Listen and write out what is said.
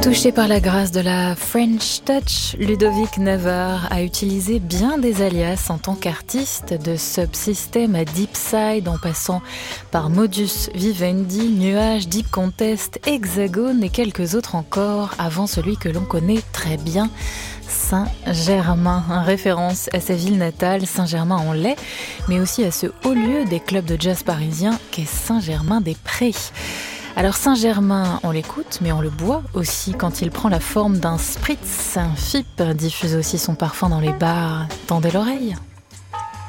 Touché par la grâce de la French Touch, Ludovic Never a utilisé bien des alias en tant qu'artiste, de Subsystem à Deepside en passant par Modus Vivendi, Nuage, Deep Contest, Hexagone et quelques autres encore avant celui que l'on connaît très bien, Saint-Germain, en référence à sa ville natale, Saint-Germain-en-Laye, mais aussi à ce haut lieu des clubs de jazz parisiens qu'est Saint-Germain-des-Prés. Alors Saint-Germain, on l'écoute, mais on le boit aussi quand il prend la forme d'un spritz. Un FIP diffuse aussi son parfum dans les bars. Tendez l'oreille.